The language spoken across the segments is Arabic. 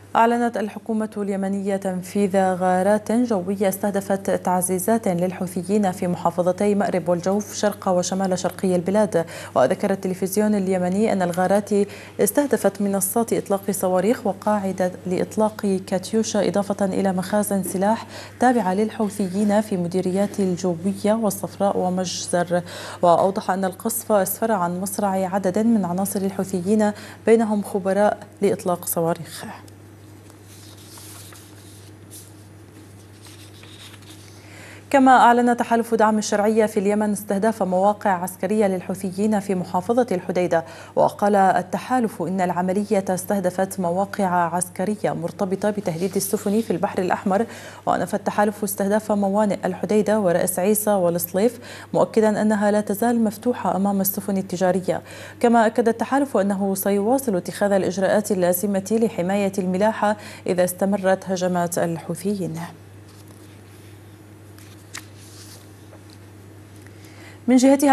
أعلنت الحكومة اليمنية تنفيذ غارات جوية استهدفت تعزيزات للحوثيين في محافظتي مأرب والجوف شرق وشمال شرقي البلاد. وذكر التلفزيون اليمني أن الغارات استهدفت منصات إطلاق صواريخ وقاعدة لإطلاق كاتيوشا إضافة إلى مخازن سلاح تابعة للحوثيين في مديريات الجوية والصفراء ومجزر. وأوضح أن القصف أسفر عن مصرع عدد من عناصر الحوثيين بينهم خبراء لإطلاق صواريخ. كما أعلن تحالف دعم الشرعية في اليمن استهداف مواقع عسكرية للحوثيين في محافظة الحديدة. وقال التحالف إن العملية استهدفت مواقع عسكرية مرتبطة بتهديد السفن في البحر الأحمر. ونفى التحالف استهداف موانئ الحديدة ورأس عيسى والصليف، مؤكدا أنها لا تزال مفتوحة أمام السفن التجارية. كما أكد التحالف أنه سيواصل اتخاذ الإجراءات اللازمة لحماية الملاحة إذا استمرت هجمات الحوثيين. من جهته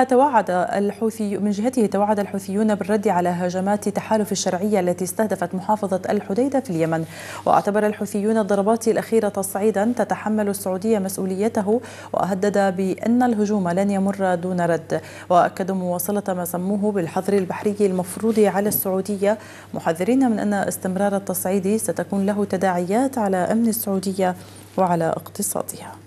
توعد الحوثيون بالرد على هجمات تحالف الشرعية التي استهدفت محافظة الحديدة في اليمن. واعتبر الحوثيون الضربات الأخيرة تصعيدا تتحمل السعودية مسؤوليته، وهدد بأن الهجوم لن يمر دون رد. وأكدوا مواصلة ما سموه بالحظر البحري المفروض على السعودية، محذرين من أن استمرار التصعيد ستكون له تداعيات على أمن السعودية وعلى اقتصادها.